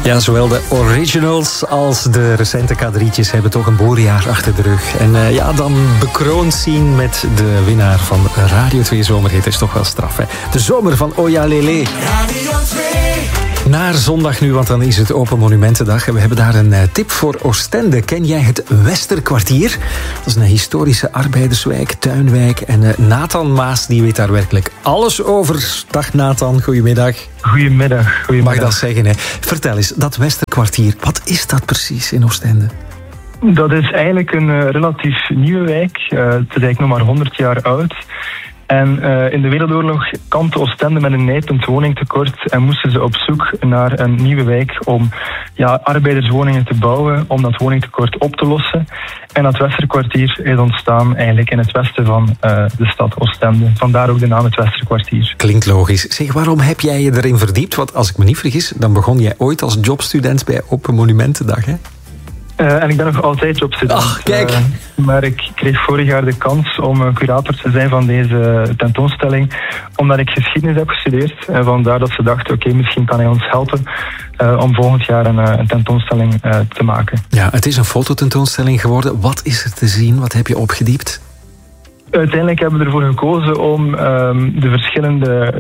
Ja, zowel de originals als de recente K3'tjes hebben toch een boorjaar achter de rug. En dan bekroond zien met de winnaar van Radio 2 Zomerhit is toch wel straf, hè? De zomer van Oya Lele. Radio 2. Naar zondag nu, want dan is het Open Monumentendag. En we hebben daar een tip voor Oostende. Ken jij het Westerkwartier? Dat is een historische arbeiderswijk, tuinwijk. En Nathan Maas die weet daar werkelijk alles over. Dag Nathan, goedemiddag. Goedemiddag. Mag dat zeggen, hè? Vertel eens, dat Westerkwartier, wat is dat precies in Oostende? Dat is eigenlijk een relatief nieuwe wijk. Het is eigenlijk nog maar 100 jaar oud. En in de Wereldoorlog kampte Oostende met een nijpend woningtekort en moesten ze op zoek naar een nieuwe wijk om arbeiderswoningen te bouwen, om dat woningtekort op te lossen. En dat Westerkwartier is ontstaan eigenlijk in het westen van de stad Oostende. Vandaar ook de naam het Westerkwartier. Klinkt logisch. Zeg, waarom heb jij je erin verdiept? Want als ik me niet vergis, dan begon jij ooit als jobstudent bij Open Monumentendag, hè? En ik ben nog altijd jobstudent. Ach, kijk. Maar ik kreeg vorig jaar de kans om curator te zijn van deze tentoonstelling, omdat ik geschiedenis heb gestudeerd. En vandaar dat ze dachten, oké, misschien kan hij ons helpen om volgend jaar een tentoonstelling te maken. Ja, het is een fototentoonstelling geworden. Wat is er te zien? Wat heb je opgediept? Uiteindelijk hebben we ervoor gekozen om de verschillende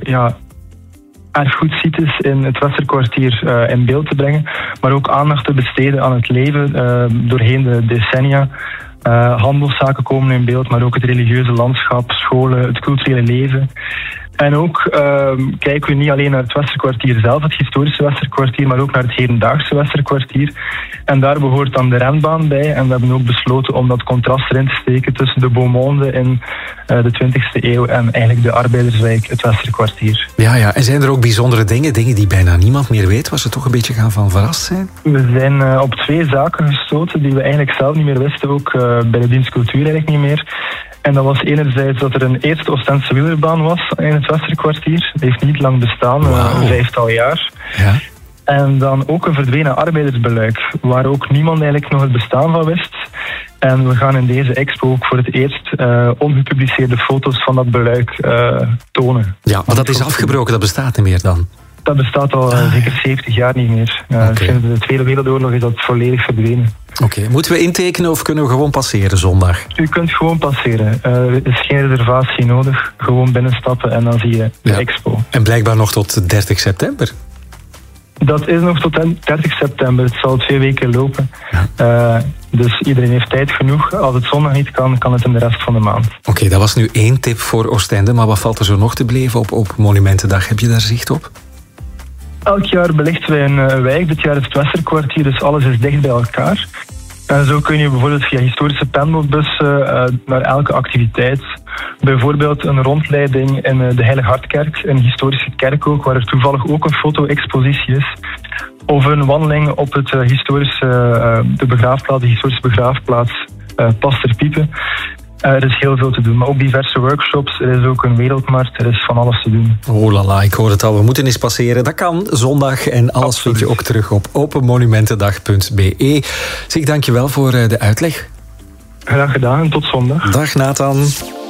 erfgoedsites in het Westerkwartier in beeld te brengen, maar ook aandacht te besteden aan het leven doorheen de decennia. Handelszaken komen in beeld, maar ook het religieuze landschap, scholen, het culturele leven. En ook kijken we niet alleen naar het Westerkwartier zelf, het historische Westerkwartier, maar ook naar het hedendaagse Westerkwartier. En daar behoort dan de renbaan bij. En we hebben ook besloten om dat contrast erin te steken tussen de beaumonde in de 20e eeuw en eigenlijk de arbeiderswijk, het Westerkwartier. Ja. En zijn er ook bijzondere dingen die bijna niemand meer weet, waar ze toch een beetje gaan van verrast zijn? We zijn op 2 zaken gestoten die we eigenlijk zelf niet meer wisten, ook bij de dienst cultuur eigenlijk niet meer. En dat was enerzijds dat er een eerste Oostense wielerbaan was in het Westerkwartier. Dat heeft niet lang bestaan, een 5-tal jaar. Ja. En dan ook een verdwenen arbeidersbeluik, waar ook niemand eigenlijk nog het bestaan van wist. En we gaan in deze expo ook voor het eerst ongepubliceerde foto's van dat beluik tonen. Ja, maar dat is afgebroken, dat bestaat niet meer dan? Dat bestaat al zeker 70 jaar niet meer. Sinds de Tweede Wereldoorlog is dat volledig verdwenen. Oké. Moeten we intekenen of kunnen we gewoon passeren zondag? U kunt gewoon passeren. Er is geen reservatie nodig. Gewoon binnenstappen en dan zie je de expo. En blijkbaar nog tot 30 september? Dat is nog tot 30 september. Het zal 2 weken lopen. Ja. Dus iedereen heeft tijd genoeg. Als het zondag niet kan, kan het in de rest van de maand. Oké, dat was nu 1 tip voor Oostende. Maar wat valt er zo nog te beleven op Monumentendag? Heb je daar zicht op? Elk jaar belichten wij een wijk. Dit jaar is het Westerkwartier, dus alles is dicht bij elkaar. En zo kun je bijvoorbeeld via historische pendelbussen naar elke activiteit. Bijvoorbeeld een rondleiding in de Heilig Hartkerk, een historische kerk ook, waar er toevallig ook een foto-expositie is. Of een wandeling op het de historische begraafplaats Pasterpiepen. Er is heel veel te doen, maar ook diverse workshops. Er is ook een wereldmarkt, er is van alles te doen. Oh lala, ik hoor het al. We moeten eens passeren. Dat kan zondag en alles vind je ook terug op openmonumentendag.be. Zeg, dankjewel voor de uitleg. Graag gedaan en tot zondag. Dag Nathan.